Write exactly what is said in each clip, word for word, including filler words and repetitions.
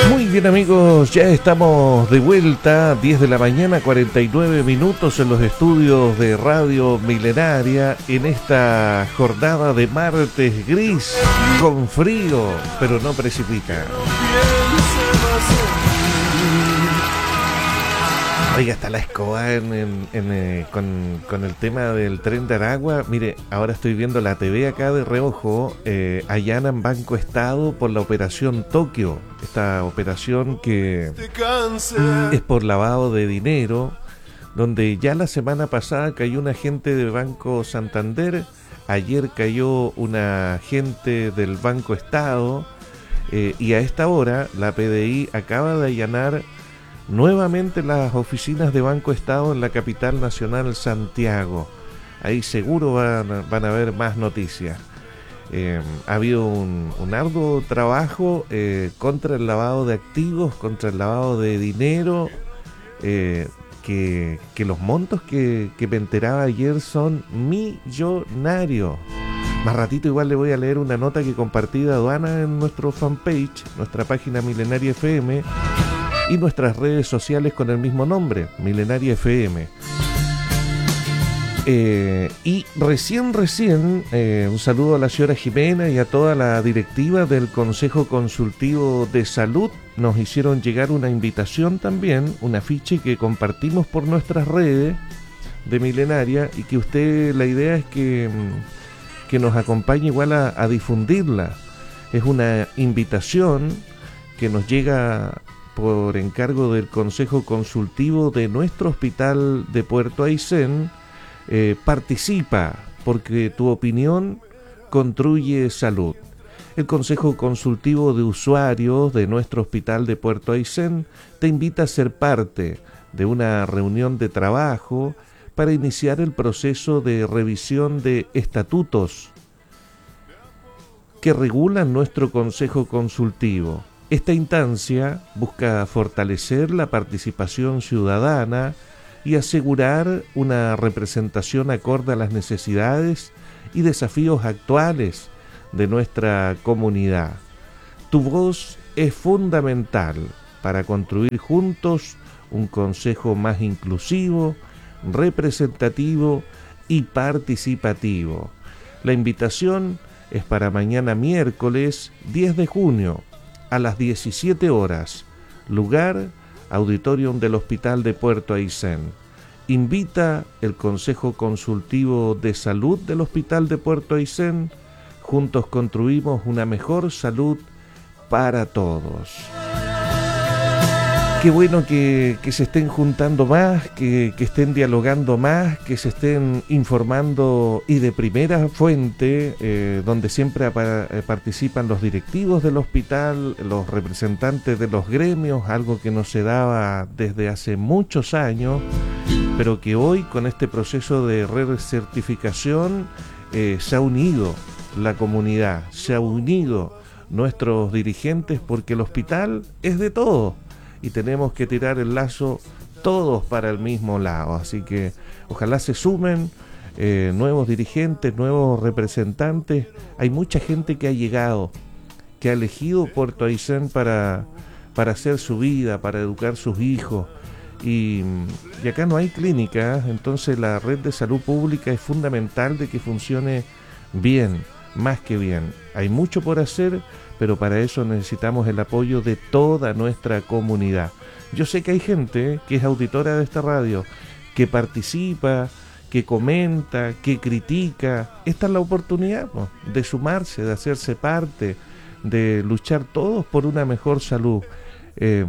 Muy bien, amigos, ya estamos de vuelta, diez de la mañana, cuarenta y nueve minutos en los estudios de Radio Milenaria en esta jornada de martes gris, con frío, pero no precipita. Oiga, está la escoba en, en, en, eh, con, con el tema del tren de Aragua. Mire, ahora estoy viendo la T V acá de reojo. Eh, allanan Banco Estado por la operación Tokio. Esta operación que es por lavado de dinero, donde ya la semana pasada cayó un agente del Banco Santander. Ayer cayó un agente del Banco Estado. Eh, y a esta hora la P D I acaba de allanar nuevamente las oficinas de Banco Estado en la capital nacional, Santiago. Ahí seguro van, van a haber más noticias. Eh, ha habido un, un arduo trabajo eh, contra el lavado de activos, contra el lavado de dinero, eh, que, que los montos que, que me enteraba ayer son millonarios. Más ratito igual le voy a leer una nota que compartí de aduana en nuestro fanpage, nuestra página Milenaria F M, y nuestras redes sociales con el mismo nombre, Milenaria F M. Eh, y recién, recién, eh, un saludo a la señora Jimena y a toda la directiva del Consejo Consultivo de Salud. Nos hicieron llegar una invitación también, un afiche que compartimos por nuestras redes de Milenaria, y que usted, la idea es que, que nos acompañe igual a, a difundirla. Es una invitación que nos llega por encargo del Consejo Consultivo de nuestro hospital de Puerto Aysén. Eh, participa, porque tu opinión construye salud. El Consejo Consultivo de Usuarios de nuestro hospital de Puerto Aysén te invita a ser parte de una reunión de trabajo para iniciar el proceso de revisión de estatutos que regulan nuestro Consejo Consultivo. Esta instancia busca fortalecer la participación ciudadana y asegurar una representación acorde a las necesidades y desafíos actuales de nuestra comunidad. Tu voz es fundamental para construir juntos un consejo más inclusivo, representativo y participativo. La invitación es para mañana miércoles diez de junio a las diecisiete horas, lugar Auditorium del Hospital de Puerto Aysén. Invita el Consejo Consultivo de Salud del Hospital de Puerto Aysén. Juntos construimos una mejor salud para todos. Qué bueno que, que se estén juntando más, que, que estén dialogando más, que se estén informando, y de primera fuente, eh, donde siempre apa- participan los directivos del hospital, los representantes de los gremios, algo que no se daba desde hace muchos años, pero que hoy con este proceso de recertificación eh, se ha unido la comunidad, se ha unido nuestros dirigentes, porque el hospital es de todos y tenemos que tirar el lazo todos para el mismo lado. Así que ojalá se sumen eh, nuevos dirigentes, nuevos representantes. Hay mucha gente que ha llegado, que ha elegido Puerto Aysén para, para hacer su vida, para educar sus hijos. Y, y acá no hay clínica, entonces la red de salud pública es fundamental de que funcione bien, más que bien. Hay mucho por hacer, pero para eso necesitamos el apoyo de toda nuestra comunidad. Yo sé que hay gente que es auditora de esta radio, que participa, que comenta, que critica. Esta es la oportunidad, ¿no?, de sumarse, de hacerse parte, de luchar todos por una mejor salud, eh,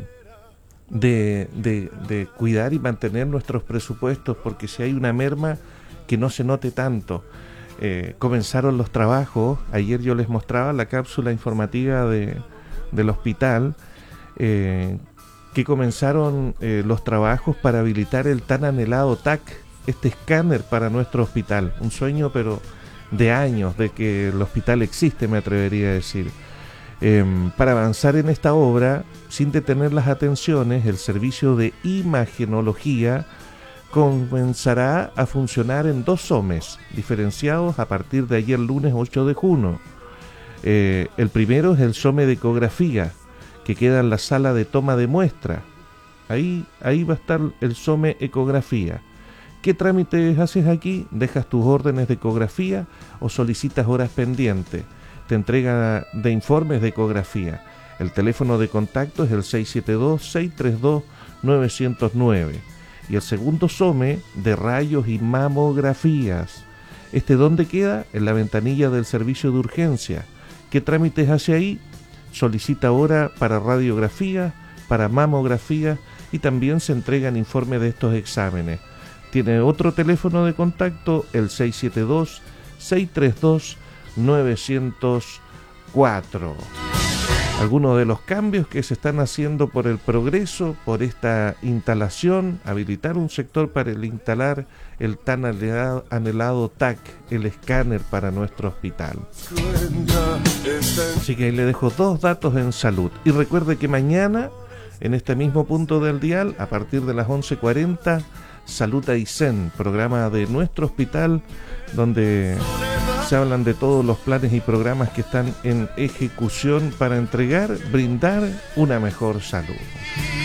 de, de, de cuidar y mantener nuestros presupuestos, porque si hay una merma, que no se note tanto. Eh, comenzaron los trabajos. Ayer yo les mostraba la cápsula informativa de, del hospital, eh, que comenzaron eh, los trabajos para habilitar el tan anhelado T A C, este escáner para nuestro hospital. Un sueño, pero de años, de que el hospital existe, me atrevería a decir. Eh, para avanzar en esta obra, sin detener las atenciones, el servicio de imagenología comenzará a funcionar en dos SOMES diferenciados a partir de ayer lunes ocho de junio. Eh, el primero es el SOME de ecografía, que queda en la sala de toma de muestra. Ahí, ahí va a estar el SOME Ecografía. ¿Qué trámites haces aquí? Dejas tus órdenes de ecografía o solicitas horas pendientes. Te entrega de informes de ecografía. El teléfono de contacto es el seis siete dos, seis tres dos, nueve cero nueve. Y el segundo SOME de rayos y mamografías. ¿Este dónde queda? En la ventanilla del servicio de urgencia. ¿Qué trámites hace ahí? Solicita hora para radiografía, para mamografía y también se entregan informes de estos exámenes. Tiene otro teléfono de contacto, el seis siete dos, seis tres dos, nueve cero cuatro. Algunos de los cambios que se están haciendo por el progreso, por esta instalación, habilitar un sector para el instalar el tan anhelado, anhelado T A C, el escáner para nuestro hospital. Así que ahí le dejo dos datos en salud. Y recuerde que mañana, en este mismo punto del dial, a partir de las once cuarenta, Salud Aysén, programa de nuestro hospital, donde se hablan de todos los planes y programas que están en ejecución para entregar, brindar una mejor salud.